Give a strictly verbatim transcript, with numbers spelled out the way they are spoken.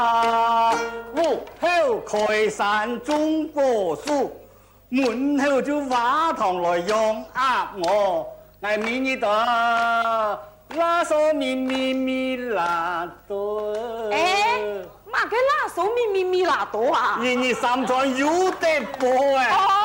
午後開山種果樹，門後就挖塘來養鴨我，我明日的拉手咪咪咪拉多。 哎，嘛個拉手咪咪咪拉多啊？ 因你三川有得播哎。